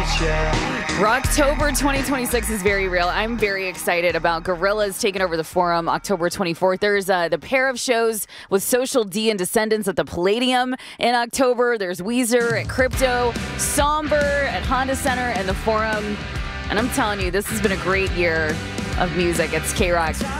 Rocktober 2026 is very real. I'm very excited about Gorillaz taking over the Forum October 24th. There's the pair of shows with Social D and Descendants at the Palladium in October. There's Weezer at Crypto, Somber at Honda Center, and the Forum. And I'm telling you, this has been a great year of music. It's K-Rock.